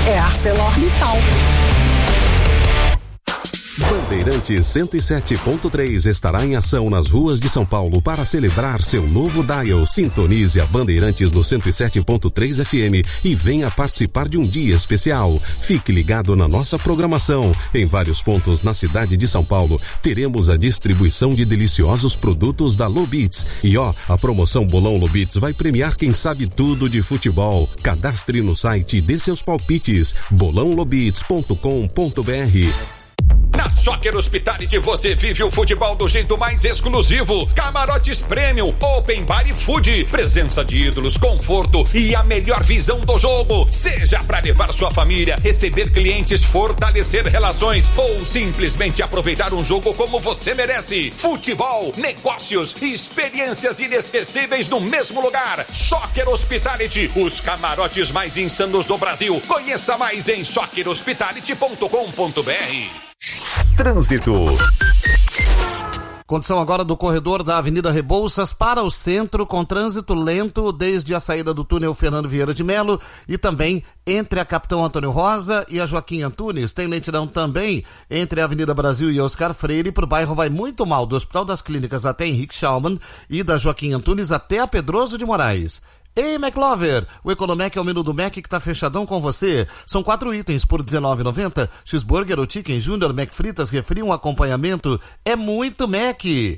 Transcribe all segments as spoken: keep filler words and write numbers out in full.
é ArcelorMittal. Bandeirantes cento e sete ponto três estará em ação nas ruas de São Paulo para celebrar seu novo dial. Sintonize a Bandeirantes no cento e sete ponto três F M e venha participar de um dia especial. Fique ligado na nossa programação. Em vários pontos na cidade de São Paulo, teremos a distribuição de deliciosos produtos da Lobits. E ó, a promoção Bolão Lobits vai premiar quem sabe tudo de futebol. Cadastre no site e dê seus palpites. bolão lobits ponto com ponto b r. Na Soccer Hospitality você vive o futebol do jeito mais exclusivo. Camarotes Premium, Open Bar e Food, presença de ídolos, conforto e a melhor visão do jogo. Seja para levar sua família, receber clientes, fortalecer relações ou simplesmente aproveitar um jogo como você merece. Futebol, negócios e experiências inesquecíveis no mesmo lugar. Soccer Hospitality, os camarotes mais insanos do Brasil. Conheça mais em soccer hospitality ponto com ponto b r. Trânsito. Condição agora do corredor da Avenida Rebouças para o centro, com trânsito lento desde a saída do túnel Fernando Vieira de Melo e também entre a Capitão Antônio Rosa e a Joaquim Antunes. Tem lentidão também entre a Avenida Brasil e Oscar Freire. Pro bairro vai muito mal, do Hospital das Clínicas até Henrique Schaumann e da Joaquim Antunes até a Pedroso de Moraes. Ei, McLover, o Economec é o menu do Mac que tá fechadão com você. São quatro itens por dezenove reais e noventa centavos. Cheeseburger ou Chicken Junior, Mac Fritas, refri, um acompanhamento. É muito Mac.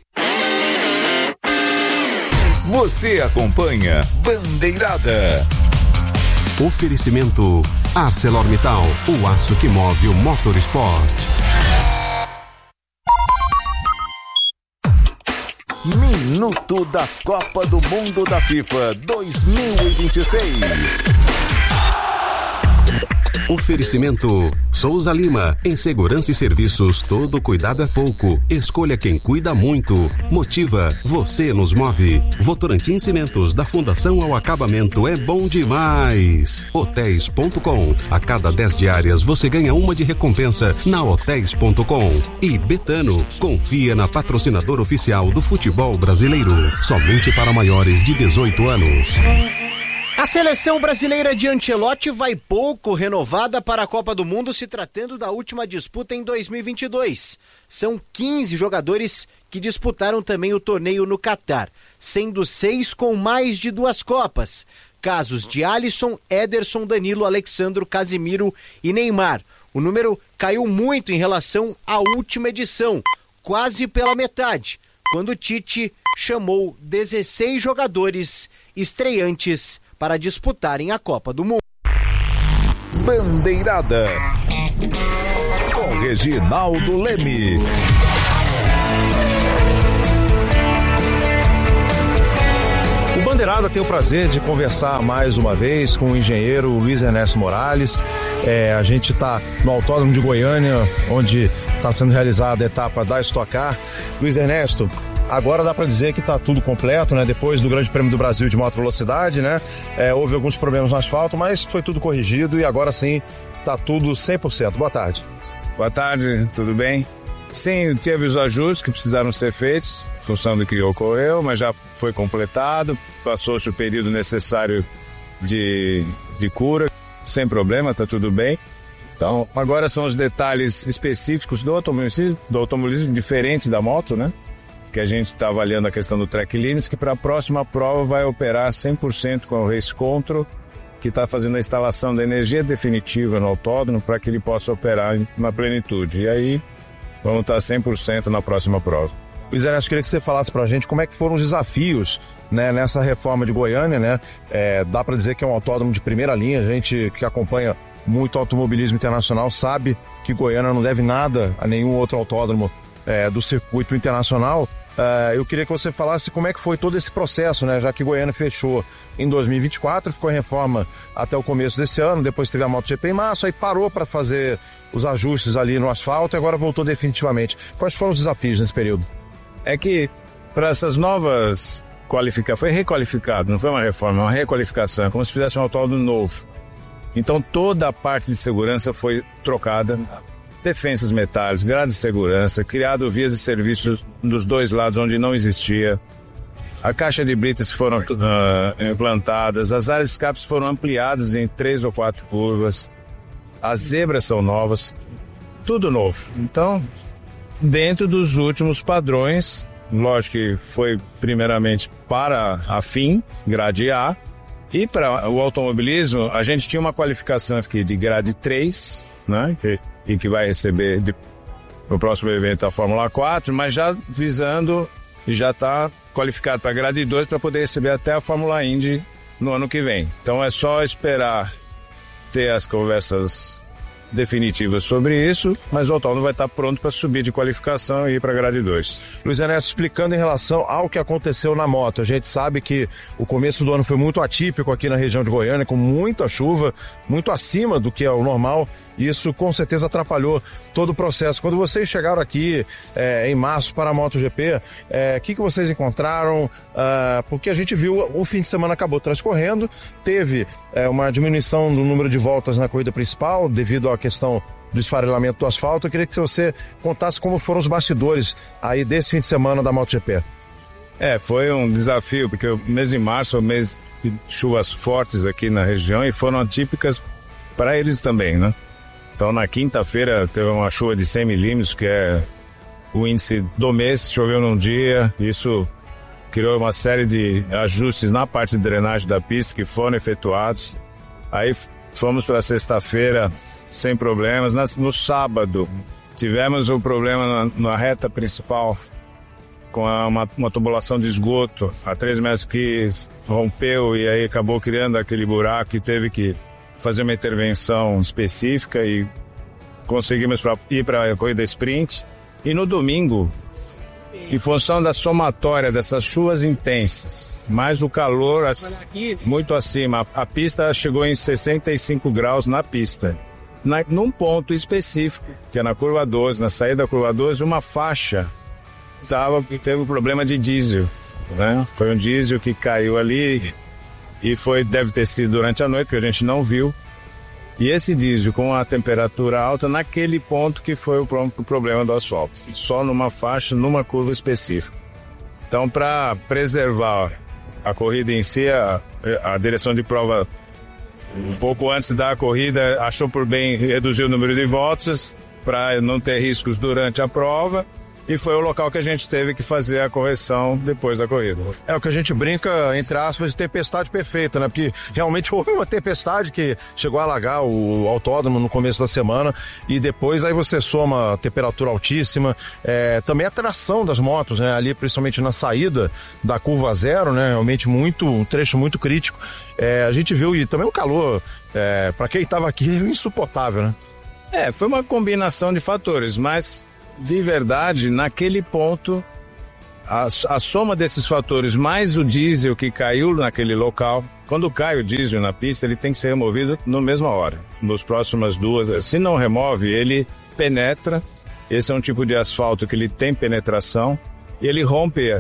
Você acompanha Bandeirada. Oferecimento ArcelorMittal, o aço que move o motorsport. Minuto da Copa do Mundo da FIFA dois mil e vinte e seis. Oferecimento Souza Lima, em segurança e serviços, todo cuidado é pouco. Escolha quem cuida muito. Motiva, você nos move. Votorantim Cimentos, da fundação ao acabamento, é bom demais. Hotéis ponto com, a cada dez diárias você ganha uma de recompensa na hotéis ponto com. E Betano, confia na patrocinadora oficial do futebol brasileiro, somente para maiores de dezoito anos. A seleção brasileira de Ancelotti vai pouco renovada para a Copa do Mundo, se tratando da última disputa em dois mil e vinte e dois. São quinze jogadores que disputaram também o torneio no Catar, sendo seis com mais de duas Copas. Casos de Alisson, Ederson, Danilo, Alexandro, Casimiro e Neymar. O número caiu muito em relação à última edição, quase pela metade, quando Tite chamou dezesseis jogadores estreantes para disputarem a Copa do Mundo. Bandeirada com Reginaldo Leme. O Bandeirada tem o prazer de conversar mais uma vez com o engenheiro Luiz Ernesto Morales. É, a gente está no Autódromo de Goiânia, onde está sendo realizada a etapa da Stock Car. Luiz Ernesto, agora dá para dizer que está tudo completo, né? Depois do Grande Prêmio do Brasil de moto velocidade, né? É, houve alguns problemas no asfalto, mas foi tudo corrigido e agora sim está tudo cem por cento. Boa tarde. Boa tarde, tudo bem? Sim, teve os ajustes que precisaram ser feitos, em função do que ocorreu, mas já foi completado, passou-se o período necessário de, de cura, sem problema, está tudo bem. Então, agora são os detalhes específicos do automobilismo, do automobilismo diferente da moto, né? Que a gente está avaliando a questão do track limits, que para a próxima prova vai operar cem por cento com o Race Control, que está fazendo a instalação da energia definitiva no autódromo para que ele possa operar na plenitude. E aí, vamos estar cem por cento na próxima prova. Luiz Ernesto, queria que você falasse para a gente como é que foram os desafios, né, nessa reforma de Goiânia, né? É, dá para dizer que é um autódromo de primeira linha, a gente que acompanha muito automobilismo internacional sabe que Goiânia não deve nada a nenhum outro autódromo é, do circuito internacional. Uh, eu queria que você falasse como é que foi todo esse processo, né? Já que Goiânia fechou em dois mil e vinte e quatro, ficou em reforma até o começo desse ano, depois teve a MotoGP em março, aí parou para fazer os ajustes ali no asfalto e agora voltou definitivamente. Quais foram os desafios nesse período? É que para essas novas qualificações, foi requalificado, não foi uma reforma, é uma requalificação, é como se fizesse um autódromo novo. Então toda a parte de segurança foi trocada, defensas metálicas, grades de segurança, criado vias de serviços dos dois lados onde não existia, a caixa de britas foram uh, implantadas, as áreas de escapes foram ampliadas em três ou quatro curvas, as zebras são novas, tudo novo. Então, dentro dos últimos padrões, lógico que foi primeiramente para a FIM, grade A, e para o automobilismo, a gente tinha uma qualificação aqui de grade três, né, que, e que vai receber de, no próximo evento a Fórmula quatro, mas já visando e já está qualificado para grade dois para poder receber até a Fórmula Indy no ano que vem. Então é só esperar ter as conversas definitivas sobre isso, mas o autódromo vai estar pronto para subir de qualificação e ir para a grade dois. Luiz Ernesto, explicando em relação ao que aconteceu na moto, a gente sabe que o começo do ano foi muito atípico aqui na região de Goiânia, com muita chuva, muito acima do que é o normal, e isso com certeza atrapalhou todo o processo. Quando vocês chegaram aqui é, em março para a MotoGP, o é, que, que vocês encontraram? Ah, porque a gente viu, o fim de semana acabou transcorrendo, teve é, uma diminuição do número de voltas na corrida principal, devido à questão do esfarelamento do asfalto. Eu queria que você contasse como foram os bastidores aí desse fim de semana da MotoGP. É, foi um desafio, porque o mês de março é um mês de chuvas fortes aqui na região e foram atípicas para eles também, né? Então, na quinta-feira teve uma chuva de cem milímetros, que é o índice do mês, choveu num dia. Isso criou uma série de ajustes na parte de drenagem da pista que foram efetuados. Aí fomos para sexta-feira sem problemas. No sábado tivemos um problema na, na reta principal com a, uma, uma tubulação de esgoto a três metros que rompeu e aí acabou criando aquele buraco e teve que fazer uma intervenção específica e conseguimos pra, ir para a corrida sprint. E no domingo, em função da somatória dessas chuvas intensas, mais o calor as, muito acima, a, a pista chegou em sessenta e cinco graus na pista. Na, num ponto específico, que é na curva doze, na saída da curva doze, uma faixa tava, teve um problema de diesel, né? Foi um diesel que caiu ali e foi, deve ter sido durante a noite, porque a gente não viu. E esse diesel com a temperatura alta naquele ponto que foi o, o problema do asfalto. Só numa faixa, numa curva específica. Então, para preservar a corrida em si, a, a direção de prova, um pouco antes da corrida, achou por bem reduzir o número de voltas para não ter riscos durante a prova. E foi o local que a gente teve que fazer a correção depois da corrida. É o que a gente brinca, entre aspas, de tempestade perfeita, né? Porque realmente houve uma tempestade que chegou a alagar o autódromo no começo da semana e depois aí você soma temperatura altíssima, é, também a tração das motos, né? Ali principalmente na saída da curva zero, né? Realmente muito, um trecho muito crítico. É, a gente viu e também o calor, é, para quem estava aqui, insuportável, né? É, foi uma combinação de fatores, mas de verdade, naquele ponto, a, a soma desses fatores, mais o diesel que caiu naquele local, quando cai o diesel na pista, ele tem que ser removido na mesma hora, nas próximas duas. Se não remove, ele penetra. Esse é um tipo de asfalto que ele tem penetração, e ele rompe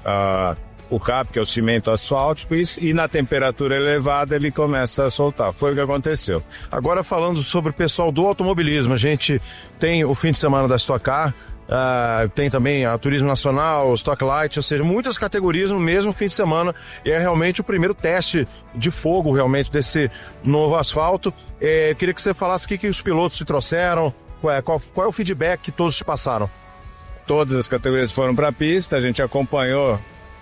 a, o cap, que é o cimento asfáltico, e, e na temperatura elevada ele começa a soltar. Foi o que aconteceu. Agora falando sobre o pessoal do automobilismo, a gente tem o fim de semana da Stock Car, uh, tem também a Turismo Nacional, Stock Light, ou seja, muitas categorias no mesmo fim de semana, e é realmente o primeiro teste de fogo realmente desse novo asfalto. É, eu queria que você falasse o que, que os pilotos te trouxeram, qual é, qual, qual é o feedback que todos te passaram? Todas as categorias foram para a pista, a gente acompanhou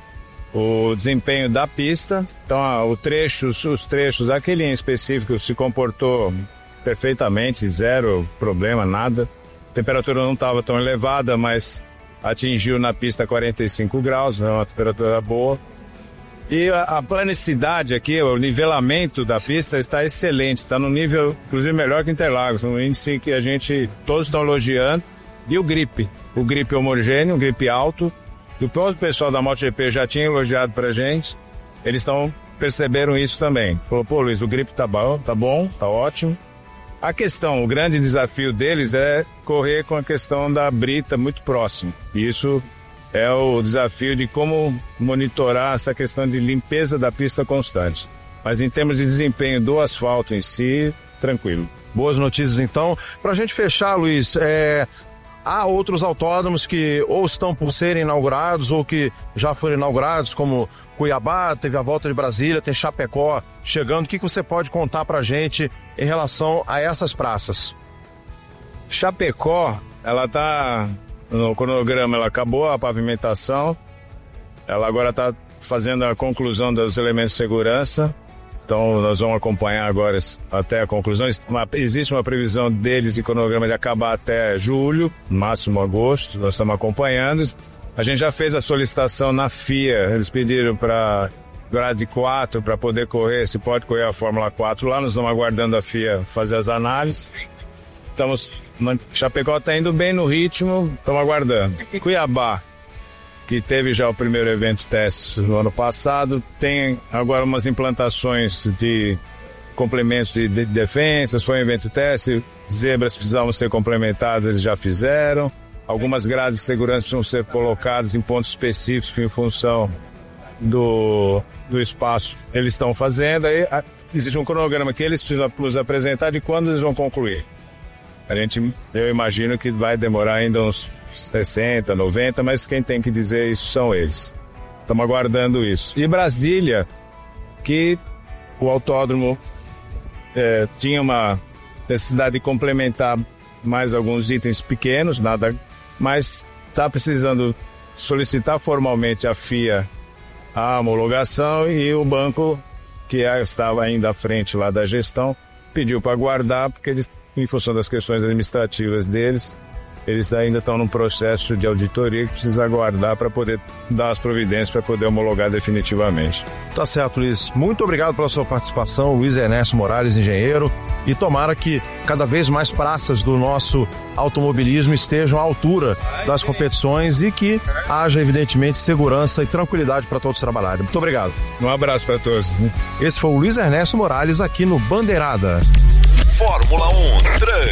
o desempenho da pista. Então, o trecho, os trechos, aquele em específico se comportou perfeitamente, zero problema, nada. A temperatura não estava tão elevada, mas atingiu na pista quarenta e cinco graus, é uma temperatura boa. E a, a planicidade aqui, o nivelamento da pista está excelente, está no nível, inclusive, melhor que Interlagos, um índice que a gente, todos estão elogiando. E o grip, o grip homogêneo, o grip alto, que o próprio pessoal da MotoGP já tinha elogiado pra gente, eles estão perceberam isso também. Falou, pô, Luiz, o grip tá bom, tá bom, tá ótimo. A questão, o grande desafio deles é correr com a questão da brita muito próximo. Isso é o desafio de como monitorar essa questão de limpeza da pista constante. Mas em termos de desempenho do asfalto em si, tranquilo. Boas notícias então. Pra gente fechar, Luiz, é... há outros autódromos que ou estão por serem inaugurados ou que já foram inaugurados, como Cuiabá, teve a Volta de Brasília, tem Chapecó chegando. O que você pode contar pra gente em relação a essas praças? Chapecó, ela tá no cronograma, ela acabou a pavimentação, ela agora está fazendo a conclusão dos elementos de segurança, então nós vamos acompanhar agora até a conclusão. Uma, existe uma previsão deles de cronograma de acabar até julho, máximo agosto, nós estamos acompanhando. A gente já fez a solicitação na F I A, eles pediram para grade quatro para poder correr, se pode correr a Fórmula quatro lá, nós estamos aguardando a F I A fazer as análises. Estamos, Chapecó está indo bem no ritmo, estamos aguardando. Cuiabá, que teve já o primeiro evento teste no ano passado, tem agora umas implantações de complementos de, de defensas, foi um evento teste, zebras precisavam ser complementadas, eles já fizeram, algumas grades de segurança precisam ser colocadas em pontos específicos em função do, do espaço, eles estão fazendo, aí existe um cronograma que eles precisam nos apresentar de quando eles vão concluir. A gente, eu imagino que vai demorar ainda uns sessenta, noventa, mas quem tem que dizer isso são eles. Estamos aguardando isso. E Brasília, que o autódromo é, tinha uma necessidade de complementar mais alguns itens pequenos, nada, mas está precisando solicitar formalmente a F I A a homologação e o banco, que estava ainda à frente lá da gestão, pediu para aguardar, porque eles, em função das questões administrativas deles, eles ainda estão num processo de auditoria que precisa aguardar para poder dar as providências para poder homologar definitivamente. Tá certo, Luiz. Muito obrigado pela sua participação, Luiz Ernesto Morales, engenheiro, e tomara que cada vez mais praças do nosso automobilismo estejam à altura das competições e que haja, evidentemente, segurança e tranquilidade para todos trabalharem. Muito obrigado. Um abraço para todos. Esse foi o Luiz Ernesto Morales aqui no Bandeirada. Fórmula um Truck.